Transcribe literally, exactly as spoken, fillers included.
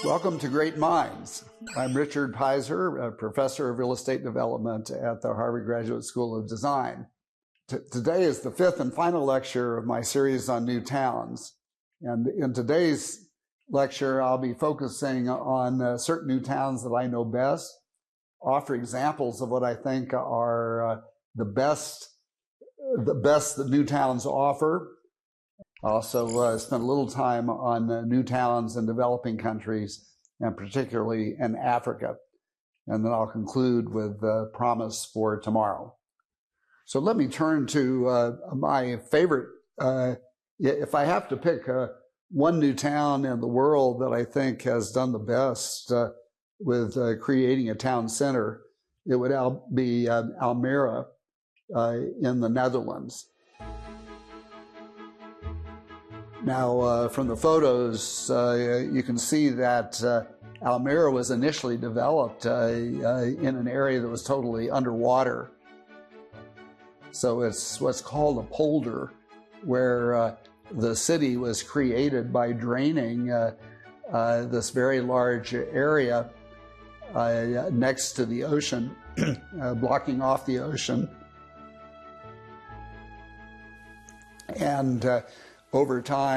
Welcome to Great Minds. I'm Richard Pizer, a professor of real estate development at the Harvard Graduate School of Design. T- today is the fifth and final lecture of my series on new towns. And in today's lecture, I'll be focusing on uh, certain new towns that I know best, offer examples of what I think are uh, the best, the best that new towns offer. Also uh, spent a little time on uh, new towns in developing countries, and particularly in Africa. And then I'll conclude with the promise for tomorrow. So let me turn to uh, my favorite. Uh, if I have to pick uh, one new town in the world that I think has done the best uh, with uh, creating a town center, it would al- be uh, Almere uh, in the Netherlands. Now, uh, from the photos, uh, you can see that uh, Almere was initially developed uh, uh, in an area that was totally underwater. So it's what's called a polder, where uh, the city was created by draining uh, uh, this very large area uh, next to the ocean, uh, blocking off the ocean. And uh, over time,